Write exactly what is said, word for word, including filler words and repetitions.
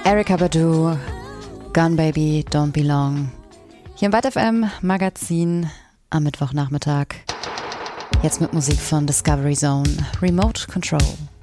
Erykah Badu, Gun Baby, Don't Belong. Hier im White F M Magazin am Mittwochnachmittag. Jetzt mit Musik von Discovery Zone, Remote Control.